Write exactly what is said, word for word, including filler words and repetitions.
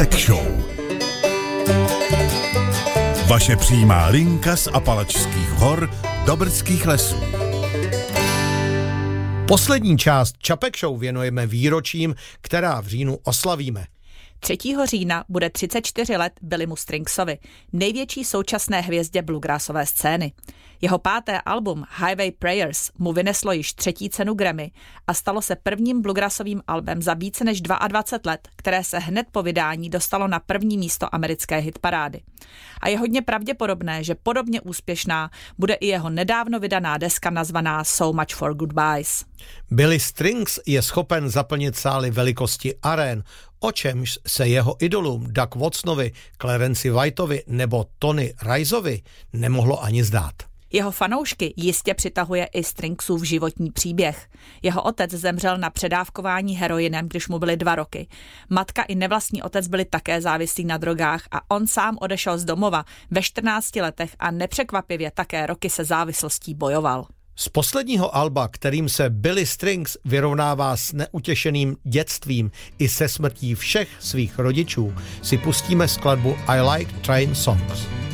Čapek Show. Vaše přímá linka z Apalačských hor do Brdských lesů. Poslední část Čapek Show věnujeme výročím, která v říjnu oslavíme. třetího října bude třicet čtyři let Billymu Stringsovi, největší současné hvězdě bluegrassové scény. Jeho páté album Highway Prayers mu vyneslo již třetí cenu Grammy a stalo se prvním bluegrassovým albem za více než dvacet dva let, které se hned po vydání dostalo na první místo americké hitparády. A je hodně pravděpodobné, že podobně úspěšná bude i jeho nedávno vydaná deska nazvaná So Much for Goodbyes. Billy Strings je schopen zaplnit sály velikosti arén, o čemž se jeho idolům Doug Watsonovi, Clarenci Whiteovi nebo Tony Riceovi nemohlo ani zdát. Jeho fanoušky jistě přitahuje i Stringsův životní příběh. Jeho otec zemřel na předávkování heroinem, když mu byly dva roky. Matka i nevlastní otec byli také závislí na drogách a on sám odešel z domova ve čtrnácti letech a nepřekvapivě také roky se závislostí bojoval. Z posledního alba, kterým se Billy Strings vyrovnává s neutěšeným dětstvím i se smrtí všech svých rodičů, si pustíme skladbu I Like Train Songs.